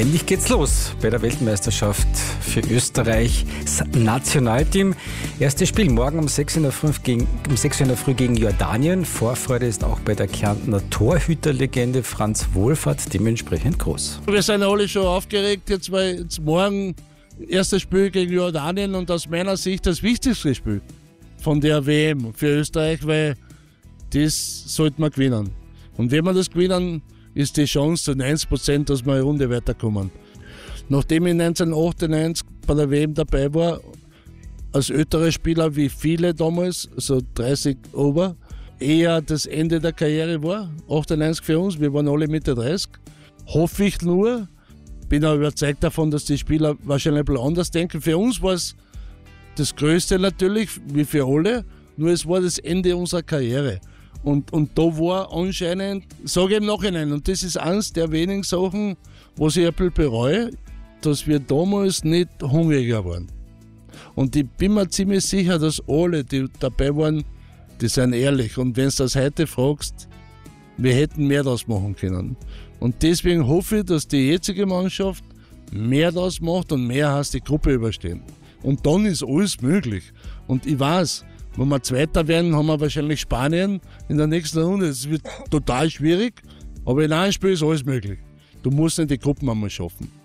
Endlich geht's los bei der Weltmeisterschaft für Österreichs Nationalteam. Erstes Spiel morgen um 6 Uhr in der Früh gegen Jordanien. Vorfreude ist auch bei der Kärntner Torhüterlegende Franz Wohlfahrt dementsprechend groß. Wir sind alle schon aufgeregt, jetzt morgen erstes Spiel gegen Jordanien und aus meiner Sicht das wichtigste Spiel von der WM für Österreich, weil das sollte man gewinnen. Und wenn wir das gewinnen, ist die Chance zu 90%, dass wir eine Runde weiterkommen. Nachdem ich 1998 bei der WM dabei war, als älterer Spieler wie viele damals, so 30 over, eher das Ende der Karriere war, 98 für uns, wir waren alle Mitte 30, hoffe ich nur, bin auch überzeugt davon, dass die Spieler wahrscheinlich ein bisschen anders denken. Für uns war es das Größte natürlich, wie für alle, nur es war das Ende unserer Karriere. Und da war anscheinend, sage ich im Nachhinein, und das ist eines der wenigen Sachen, was ich ein bisschen bereue, dass wir damals nicht hungriger waren. Und ich bin mir ziemlich sicher, dass alle, die dabei waren, die sind ehrlich. Und wenn du das heute fragst, wir hätten mehr daraus machen können. Und deswegen hoffe ich, dass die jetzige Mannschaft mehr daraus macht und mehr heißt die Gruppe überstehen. Und dann ist alles möglich. Und ich weiß, wenn wir Zweiter werden, haben wir wahrscheinlich Spanien in der nächsten Runde. Es wird total schwierig, aber in einem Spiel ist alles möglich. Du musst in die Gruppen einmal schaffen.